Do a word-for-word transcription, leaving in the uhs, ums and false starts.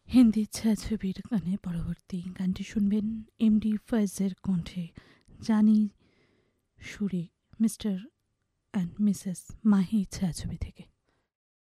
হিন্দি ছায়াছবির গানে পরবর্তী গানটি শুনবেন এমডি ফয়েজের কণ্ঠে, জানি সুরে মিস্টার অ্যান্ড মিসেস মাহি ছায়াছবি থেকে।